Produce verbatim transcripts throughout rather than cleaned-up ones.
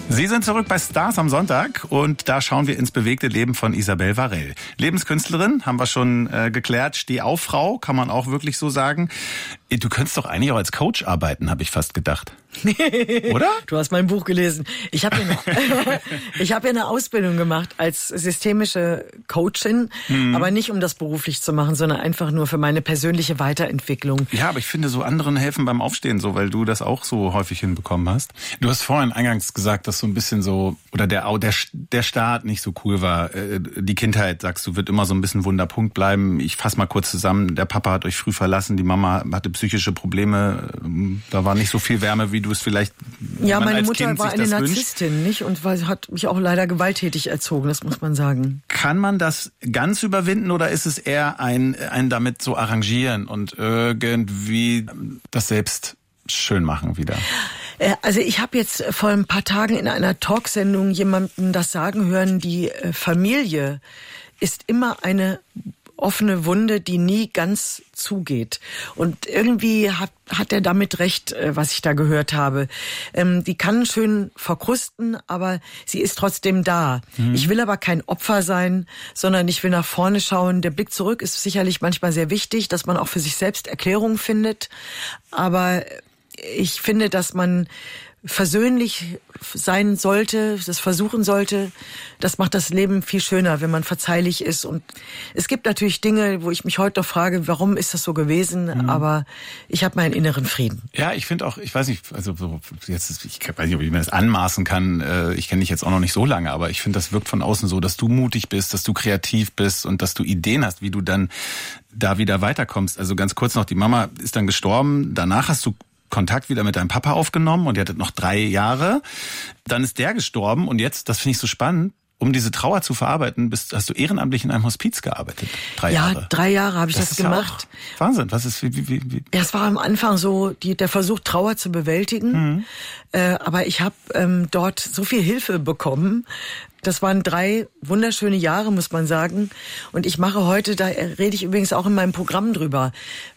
Sie sind zurück bei Stars am Sonntag und da schauen wir ins bewegte Leben von Isabel Varell. Lebenskünstlerin, haben wir schon äh, geklärt, Steh-auf-Frau, kann man auch wirklich so sagen. Du könntest doch eigentlich auch als Coach arbeiten, habe ich fast gedacht. Oder? Du hast mein Buch gelesen. Ich habe ja, ich hab ja eine Ausbildung gemacht als systemische Coachin, hm. aber nicht um das beruflich zu machen, sondern einfach nur für meine persönliche Weiterentwicklung. Ja, aber ich finde, so anderen helfen beim Aufstehen so, weil du das auch so häufig hinbekommen hast. Du hast vorhin eingangs gesagt, dass so ein bisschen so, oder der, der, der Start nicht so cool war. Die Kindheit, sagst du, wird immer so ein bisschen Wunderpunkt bleiben. Ich fasse mal kurz zusammen. Der Papa hat euch früh verlassen, die Mama hatte psychische Probleme. Da war nicht so viel Wärme, wie du es vielleicht Ja, meine als Mutter Kind war sich eine das Narzisstin, wünscht. nicht? Und war, hat mich auch leider gewalttätig erzogen, das muss man sagen. Kann man das ganz überwinden oder ist es eher ein, ein damit so arrangieren und irgendwie das selbst schön machen wieder? Also ich habe jetzt vor ein paar Tagen in einer Talksendung jemanden das sagen hören, die Familie ist immer eine offene Wunde, die nie ganz zugeht. Und irgendwie hat, hat er damit recht, was ich da gehört habe. Ähm, die kann schön verkrusten, aber sie ist trotzdem da. Mhm. Ich will aber kein Opfer sein, sondern ich will nach vorne schauen. Der Blick zurück ist sicherlich manchmal sehr wichtig, dass man auch für sich selbst Erklärungen findet. Aber ich finde, dass man versöhnlich sein sollte, das versuchen sollte. Das macht das Leben viel schöner, wenn man verzeihlich ist. Und es gibt natürlich Dinge, wo ich mich heute noch frage, warum ist das so gewesen? Mhm. Aber ich habe meinen inneren Frieden. Ja, ich finde auch, ich weiß nicht, also jetzt, ich weiß nicht, ob ich mir das anmaßen kann. Ich kenne dich jetzt auch noch nicht so lange, aber ich finde, das wirkt von außen so, dass du mutig bist, dass du kreativ bist und dass du Ideen hast, wie du dann da wieder weiterkommst. Also ganz kurz noch, die Mama ist dann gestorben. Danach hast du Kontakt wieder mit deinem Papa aufgenommen und ihr hattet noch drei Jahre. Dann ist der gestorben und jetzt, das finde ich so spannend, um diese Trauer zu verarbeiten, bist, hast du ehrenamtlich in einem Hospiz gearbeitet. Drei ja, Jahre. Ja, drei Jahre habe ich das, das gemacht. Ja Wahnsinn, was ist, wie, wie, wie? Ja, es war am Anfang so, die, der Versuch, Trauer zu bewältigen. Mhm. Äh, aber ich habe ähm, dort so viel Hilfe bekommen. Das waren drei wunderschöne Jahre, muss man sagen. Und ich mache heute, da rede ich übrigens auch in meinem Programm drüber,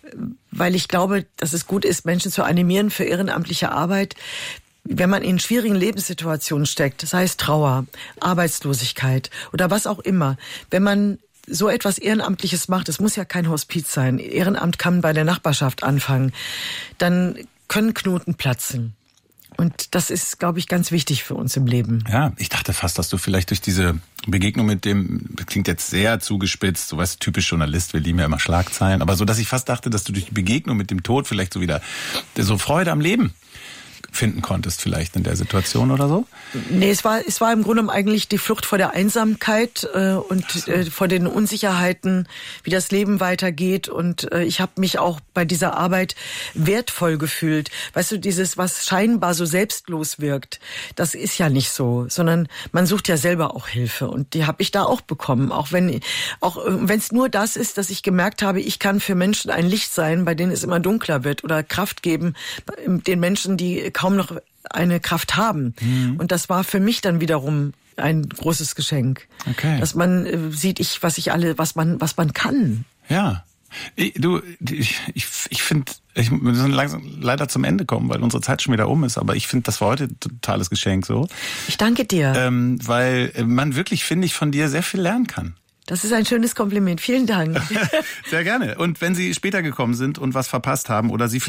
weil ich glaube, dass es gut ist, Menschen zu animieren für ehrenamtliche Arbeit. Wenn man in schwierigen Lebenssituationen steckt, das heißt Trauer, Arbeitslosigkeit oder was auch immer, wenn man so etwas Ehrenamtliches macht, es muss ja kein Hospiz sein, Ehrenamt kann bei der Nachbarschaft anfangen, dann können Knoten platzen. Und das ist, glaube ich, ganz wichtig für uns im Leben. Ja, ich dachte fast, dass du vielleicht durch diese Begegnung mit dem, das klingt jetzt sehr zugespitzt, so weißt du, typisch Journalist, wir lieben ja immer Schlagzeilen, aber so, dass ich fast dachte, dass du durch die Begegnung mit dem Tod vielleicht so wieder so Freude am Leben finden konntest vielleicht in der Situation oder so? Nee, es war es war im Grunde eigentlich die Flucht vor der Einsamkeit äh, und so. äh, vor den Unsicherheiten, wie das Leben weitergeht. Und äh, ich habe mich auch bei dieser Arbeit wertvoll gefühlt. Weißt du, dieses, was scheinbar so selbstlos wirkt, das ist ja nicht so, sondern man sucht ja selber auch Hilfe. Und die habe ich da auch bekommen. Auch wenn auch wenn es nur das ist, dass ich gemerkt habe, ich kann für Menschen ein Licht sein, bei denen es immer dunkler wird, oder Kraft geben den Menschen, die kaum noch eine Kraft haben. Mhm. Und das war für mich dann wiederum ein großes Geschenk. Okay. Dass man äh, sieht, ich, was ich alle, was man, was man kann. Ja. Ich, du, ich, ich, ich finde, ich, wir müssen langsam leider zum Ende kommen, weil unsere Zeit schon wieder um ist. Aber ich finde, das war heute ein totales Geschenk so. Ich danke dir. Ähm, weil man wirklich, finde ich, von dir sehr viel lernen kann. Das ist ein schönes Kompliment. Vielen Dank. Sehr gerne. Und wenn Sie später gekommen sind und was verpasst haben oder Sie